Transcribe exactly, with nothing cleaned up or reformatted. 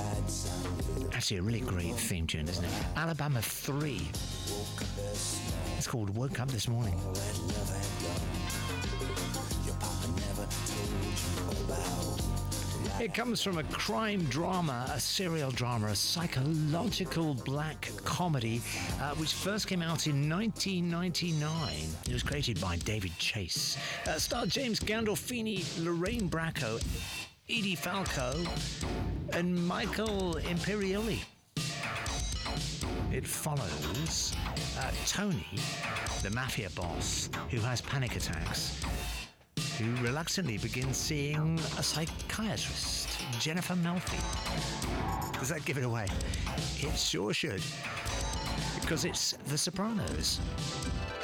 Actually, a really great theme tune, isn't it? Alabama three. It's called Woke Up This Morning. It comes from a crime drama, a serial drama, a psychological black comedy, uh, which first came out in nineteen ninety-nine. It was created by David Chase. Uh, starred James Gandolfini, Lorraine Bracco, Edie Falco, and Michael Imperioli. It follows uh, Tony, the mafia boss, who has panic attacks, who reluctantly begins seeing a psychiatrist, Jennifer Melfi. Does that give it away? It sure should, because it's The Sopranos.